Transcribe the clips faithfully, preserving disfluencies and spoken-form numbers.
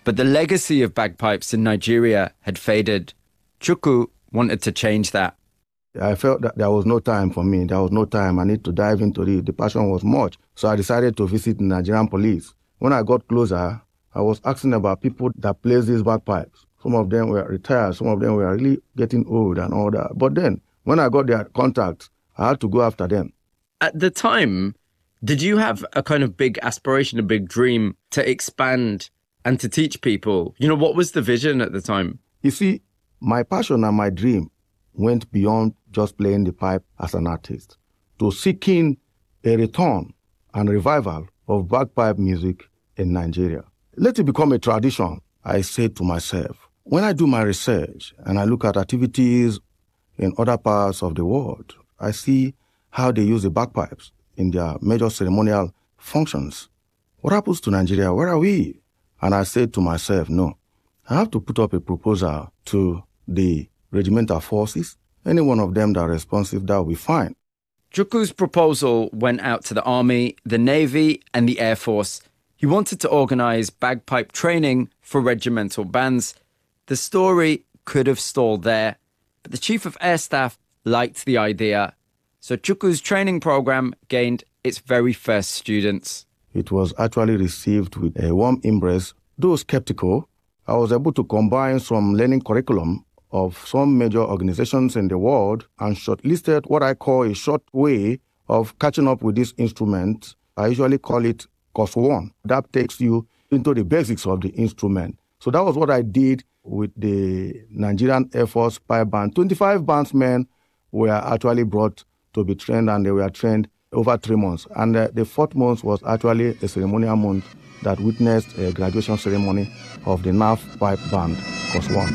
But the legacy of bagpipes in Nigeria had faded. Chukwu wanted to change that. I felt that there was no time for me. There was no time. I need to dive into it. The passion was much. So I decided to visit the Nigerian police. When I got closer, I was asking about people that play these bagpipes. Some of them were retired. Some of them were really getting old and all that. But then, when I got their contacts, I had to go after them. At the time, did you have a kind of big aspiration, a big dream to expand and to teach people? You know, what was the vision at the time? You see, my passion and my dream went beyond just playing the pipe as an artist to seeking a return and revival of bagpipe music in Nigeria. Let it become a tradition, I said to myself. When I do my research and I look at activities in other parts of the world, I see how they use the bagpipes in their major ceremonial functions. What happens to Nigeria? Where are we? And I said to myself, no, I have to put up a proposal to the regimental forces. Any one of them that are responsive, that will be fine. Chukwu's proposal went out to the Army, the Navy, and the Air Force. He wanted to organise bagpipe training for regimental bands. The story could have stalled there, but the Chief of Air Staff liked the idea. So Chukwu's training programme gained its very first students. It was actually received with a warm embrace. Though skeptical, I was able to combine some learning curriculum of some major organizations in the world and shortlisted what I call a short way of catching up with this instrument. I usually call it Course One. That takes you into the basics of the instrument. So that was what I did with the Nigerian Air Force pipe band. twenty-five bandsmen were actually brought to be trained, and they were trained over three months. And uh, the fourth month was actually a ceremonial month that witnessed a graduation ceremony of the N A F pipe band, Course One.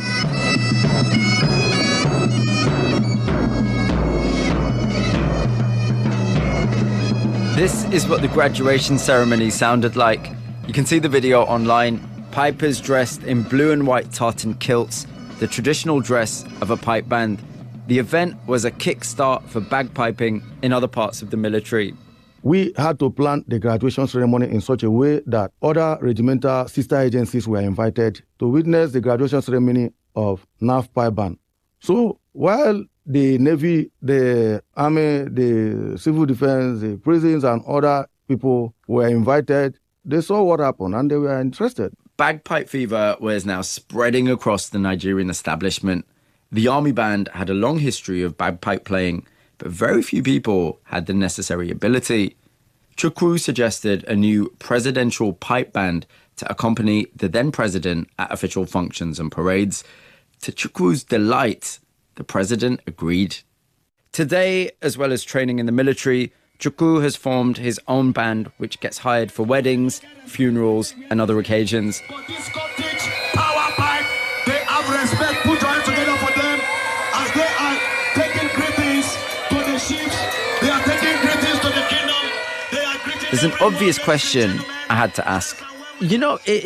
This is what the graduation ceremony sounded like. You can see the video online. Pipers dressed in blue and white tartan kilts, the traditional dress of a pipe band. The event was a kickstart for bagpiping in other parts of the military. We had to plan the graduation ceremony in such a way that other regimental sister agencies were invited to witness the graduation ceremony of N A F pipe band. So while the Navy, the Army, the Civil Defense, the prisons and other people were invited, they saw what happened and they were interested. Bagpipe fever was now spreading across the Nigerian establishment. The army band had a long history of bagpipe playing, but very few people had the necessary ability. Chukwu suggested a new presidential pipe band to accompany the then president at official functions and parades. To Chukwu's delight, the president agreed. Today, as well as training in the military, Chukwu has formed his own band, which gets hired for weddings, funerals, and other occasions. For this Scottish power pipe, they have respect. Put your hands together for them as they are taking greetings to the chiefs. They are taking greetings to the kingdom. They are greeting. There's an obvious question I had to ask. You know, it